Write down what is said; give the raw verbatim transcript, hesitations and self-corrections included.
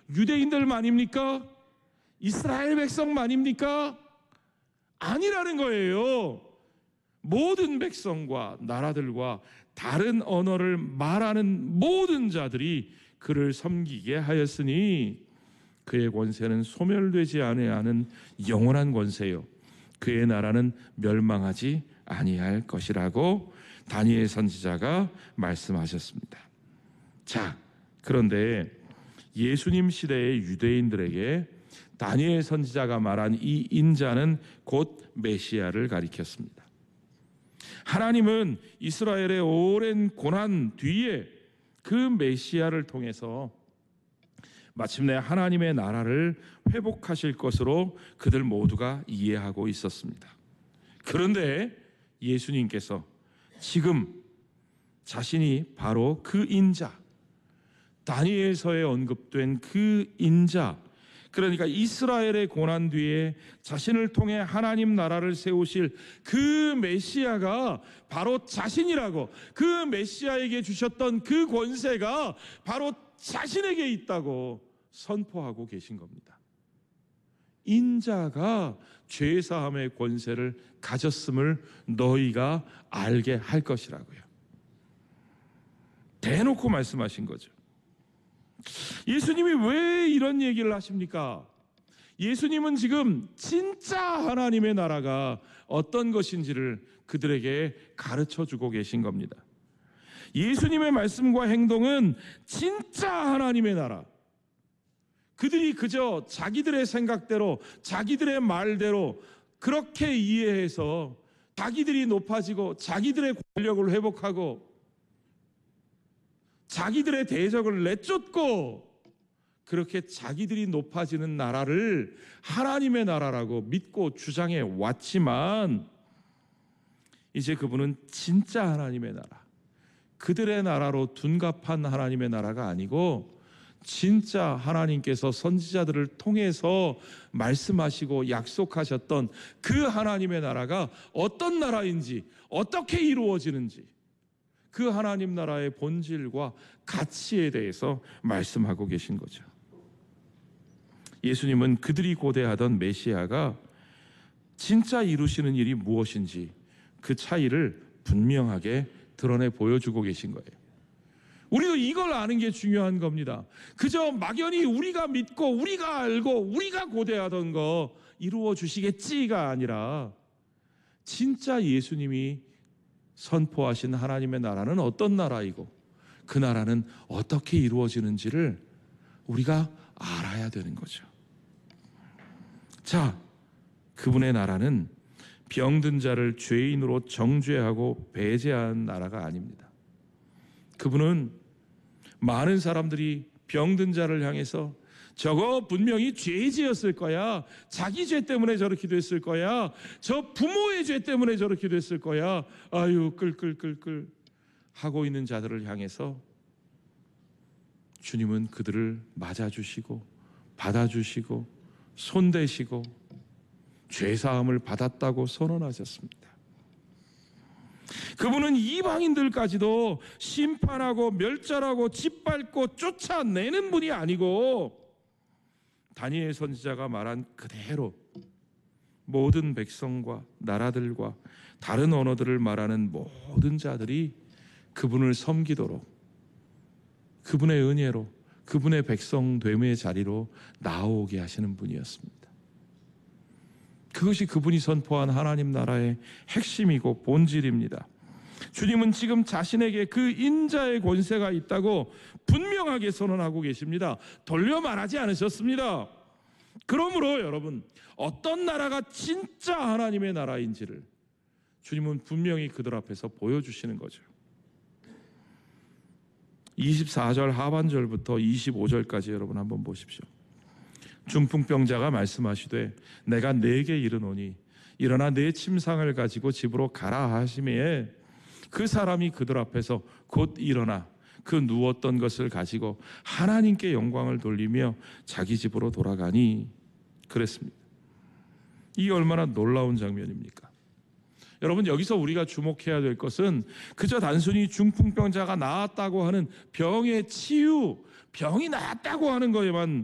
유대인들만입니까? 이스라엘 백성만입니까? 아니라는 거예요. 모든 백성과 나라들과 다른 언어를 말하는 모든 자들이 그를 섬기게 하였으니 그의 권세는 소멸되지 아니하는 영원한 권세요, 그의 나라는 멸망하지 아니할 것이라고 다니엘 선지자가 말씀하셨습니다. 자, 그런데 예수님 시대의 유대인들에게 다니엘 선지자가 말한 이 인자는 곧 메시아를 가리켰습니다. 하나님은 이스라엘의 오랜 고난 뒤에 그 메시아를 통해서 마침내 하나님의 나라를 회복하실 것으로 그들 모두가 이해하고 있었습니다. 그런데 예수님께서 지금 자신이 바로 그 인자, 다니엘서에 언급된 그 인자, 그러니까 이스라엘의 고난 뒤에 자신을 통해 하나님 나라를 세우실 그 메시아가 바로 자신이라고, 그 메시아에게 주셨던 그 권세가 바로 자신에게 있다고 선포하고 계신 겁니다. 인자가 죄사함의 권세를 가졌음을 너희가 알게 할 것이라고요. 대놓고 말씀하신 거죠. 예수님이 왜 이런 얘기를 하십니까? 예수님은 지금 진짜 하나님의 나라가 어떤 것인지를 그들에게 가르쳐주고 계신 겁니다. 예수님의 말씀과 행동은 진짜 하나님의 나라, 그들이 그저 자기들의 생각대로 자기들의 말대로 그렇게 이해해서 자기들이 높아지고 자기들의 권력을 회복하고 자기들의 대적을 내쫓고 그렇게 자기들이 높아지는 나라를 하나님의 나라라고 믿고 주장해 왔지만, 이제 그분은 진짜 하나님의 나라, 그들의 나라로 둔갑한 하나님의 나라가 아니고 진짜 하나님께서 선지자들을 통해서 말씀하시고 약속하셨던 그 하나님의 나라가 어떤 나라인지, 어떻게 이루어지는지, 그 하나님 나라의 본질과 가치에 대해서 말씀하고 계신 거죠. 예수님은 그들이 고대하던 메시아가 진짜 이루시는 일이 무엇인지 그 차이를 분명하게 드러내 보여주고 계신 거예요. 우리도 이걸 아는 게 중요한 겁니다. 그저 막연히 우리가 믿고 우리가 알고 우리가 고대하던 거 이루어 주시겠지가 아니라 진짜 예수님이 선포하신 하나님의 나라는 어떤 나라이고 그 나라는 어떻게 이루어지는지를 우리가 알아야 되는 거죠. 자, 그분의 나라는 병든 자를 죄인으로 정죄하고 배제한 나라가 아닙니다. 그분은 많은 사람들이 병든 자를 향해서 저거 분명히 죄지었을 거야, 자기 죄 때문에 저렇게 됐을 거야, 저 부모의 죄 때문에 저렇게 됐을 거야, 아유 끌끌끌끌 하고 있는 자들을 향해서 주님은 그들을 맞아주시고 받아주시고 손대시고 죄사함을 받았다고 선언하셨습니다. 그분은 이방인들까지도 심판하고 멸절하고 짓밟고 쫓아내는 분이 아니고 다니엘 선지자가 말한 그대로 모든 백성과 나라들과 다른 언어들을 말하는 모든 자들이 그분을 섬기도록 그분의 은혜로 그분의 백성됨의 자리로 나오게 하시는 분이었습니다. 그것이 그분이 선포한 하나님 나라의 핵심이고 본질입니다. 주님은 지금 자신에게 그 인자의 권세가 있다고 분명하게 선언하고 계십니다. 돌려 말하지 않으셨습니다. 그러므로 여러분, 어떤 나라가 진짜 하나님의 나라인지를 주님은 분명히 그들 앞에서 보여주시는 거죠. 이십사 절 하반절부터 이십오 절까지 여러분 한번 보십시오. 중풍병자가 말씀하시되 내가 네게 이르노니 일어나 내 침상을 가지고 집으로 가라 하시매 그 사람이 그들 앞에서 곧 일어나 그 누웠던 것을 가지고 하나님께 영광을 돌리며 자기 집으로 돌아가니 그랬습니다. 이게 얼마나 놀라운 장면입니까? 여러분, 여기서 우리가 주목해야 될 것은 그저 단순히 중풍병자가 나았다고 하는 병의 치유, 병이 나았다고 하는 거에만